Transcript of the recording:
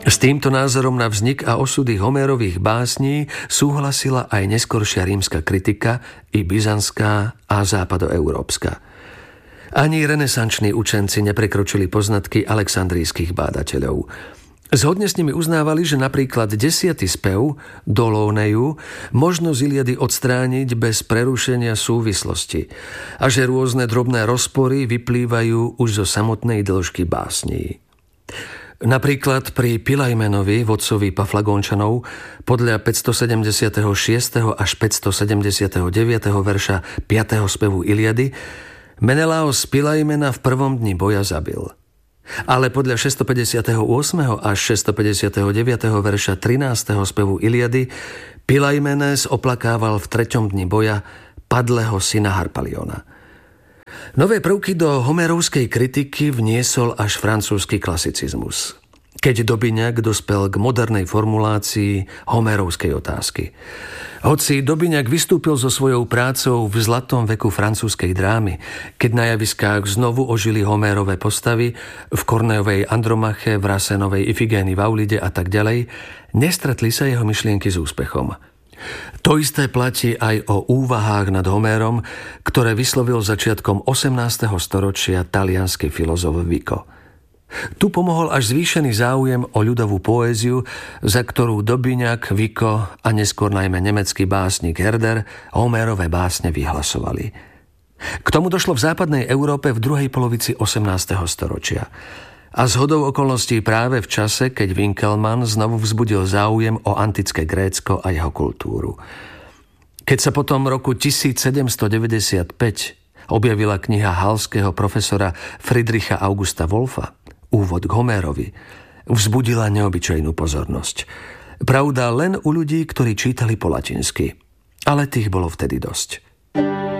S týmto názorom na vznik a osudy Homérových básní súhlasila aj neskoršia rímska kritika, i byzantská a západoeurópska. Ani renesanční učenci neprekročili poznatky alexandrijských bádateľov. Zhodne s nimi uznávali, že napríklad 10. spev Dolóneju možno z Iliady odstrániť bez prerušenia súvislosti a že rôzne drobné rozpory vyplývajú už zo samotnej dĺžky básní. Napríklad pri Pilajmenovi, vodcovi Paflagónčanov, podľa 576. až 579. verša 5. spevu Iliady, Menelaos Pilajmena v prvom dni boja zabil. Ale podľa 658. až 659. verša 13. spevu Iliady Pilajmenes oplakával v 3. dni boja padlého syna Harpaliona. Nové prvky do homérovskej kritiky vniesol až francúzsky klasicizmus, keď Dobyňak dospel k modernej formulácii homérovskej otázky. Hoci Dobyňak vystúpil so svojou prácou v zlatom veku francúzskej drámy, keď na javiskách znovu ožili Homérove postavy v Kornéovej Andromache, v Rasenovej Ifigénii v Aulide a tak ďalej, nestretli sa jeho myšlienky s úspechom. To isté platí aj o úvahách nad Homérom, ktoré vyslovil začiatkom 18. storočia taliansky filozof Vico. Tu pomohol až zvýšený záujem o ľudovú poéziu, za ktorú Dobyňak, Vico a neskôr najmä nemecký básnik Herder Homérove básne vyhlasovali. K tomu došlo v západnej Európe v druhej polovici 18. storočia. A zhodou okolností práve v čase, keď Winckelmann znovu vzbudil záujem o antické Grécko a jeho kultúru. Keď sa potom roku 1795 objavila kniha halského profesora Friedricha Augusta Wolfa Úvod k Homérovi, vzbudila neobyčajnú pozornosť. Pravda len u ľudí, ktorí čítali po latinsky. Ale tých bolo vtedy dosť.